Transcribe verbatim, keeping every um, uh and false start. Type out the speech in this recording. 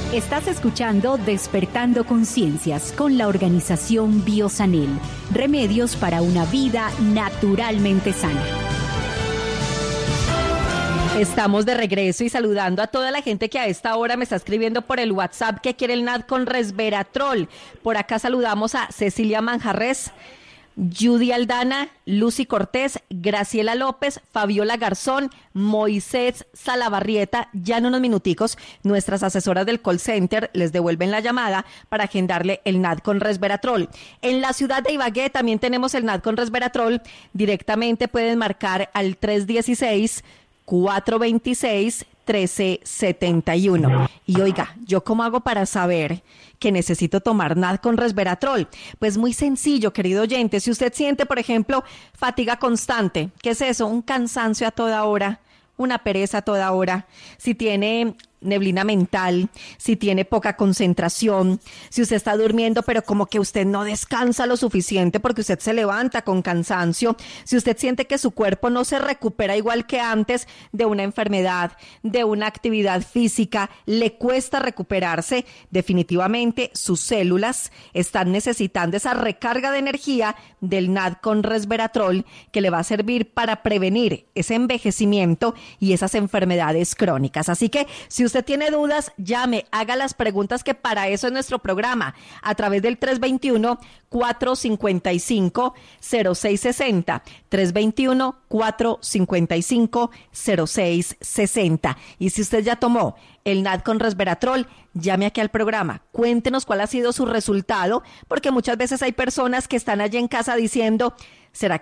Estás escuchando Despertando Conciencias con la organización Biosanel. Remedios para una vida naturalmente sana. Estamos de regreso y saludando a toda la gente que a esta hora me está escribiendo por el WhatsApp que quiere el N A D con resveratrol. Por acá saludamos a Cecilia Manjarres, Judy Aldana, Lucy Cortés, Graciela López, Fabiola Garzón, Moisés Salabarrieta. Ya en unos minuticos nuestras asesoras del call center les devuelven la llamada para agendarle el N A D con resveratrol. En la ciudad de Ibagué también tenemos el N A D con resveratrol. Directamente pueden marcar al tres uno seis, cuatro dos seis, uno tres siete uno. Y oiga, ¿yo cómo hago para saber que necesito tomar N A D con resveratrol? Pues muy sencillo, querido oyente. Si usted siente, por ejemplo, fatiga constante, ¿qué es eso? Un cansancio a toda hora, una pereza a toda hora. Si tiene neblina mental, si tiene poca concentración, si usted está durmiendo pero como que usted no descansa lo suficiente porque usted se levanta con cansancio, si usted siente que su cuerpo no se recupera igual que antes de una enfermedad, de una actividad física, le cuesta recuperarse, definitivamente sus células están necesitando esa recarga de energía del N A D con resveratrol que le va a servir para prevenir ese envejecimiento y esas enfermedades crónicas. Así que si usted tiene dudas, llame, haga las preguntas, que para eso es nuestro programa, a través del tres dos uno, cuatro cinco cinco, cero seis seis cero, tres dos uno, cuatro cinco cinco, cero seis seis cero. Y si usted ya tomó el N A D con resveratrol, llame aquí al programa, cuéntenos cuál ha sido su resultado, porque muchas veces hay personas que están allí en casa diciendo, ¿será